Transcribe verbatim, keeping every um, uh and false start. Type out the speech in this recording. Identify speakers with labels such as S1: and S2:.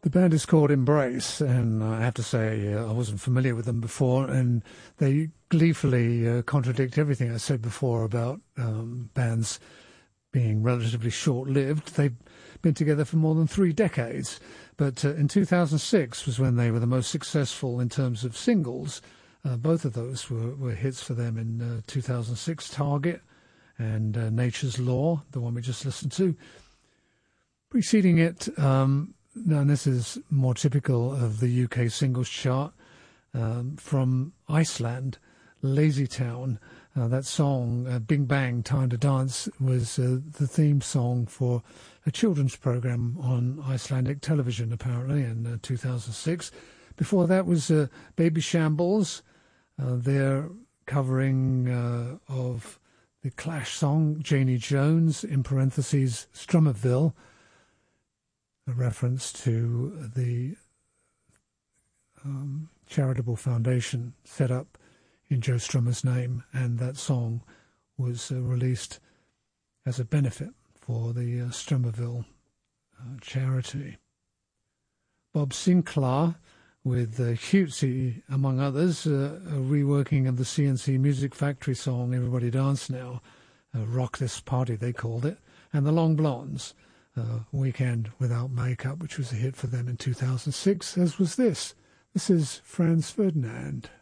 S1: The band is called Embrace, and I have to say uh, I wasn't familiar with them before, and they gleefully uh, contradict everything I said before about um, bands being relatively short-lived. They've been together for more than three decades, but uh, in two thousand six was when they were the most successful in terms of singles. Uh, both of those were, were hits for them in uh, two thousand six, Target and uh, Nature's Law, the one we just listened to. Preceding it, um, now this is more typical of the U K singles chart, um, from Iceland, Lazy Town. Uh, that song, uh, Bing Bang, Time to Dance, was uh, the theme song for a children's programme on Icelandic television, apparently, in uh, two thousand six. Before that was uh, Baby Shambles, uh, their covering uh, of the Clash song, Janie Jones, in parentheses, Strummerville, a reference to the um, charitable foundation set up in Joe Strummer's name, and that song was uh, released as a benefit for the uh, Strummerville uh, charity. Bob Sinclair, with uh, Cutesy, among others, uh, a reworking of the C N C Music Factory song Everybody Dance Now, uh, Rock This Party they called it, and the Long Blondes, uh, Weekend Without Makeup, which was a hit for them in two thousand six, as was this. This is Franz Ferdinand.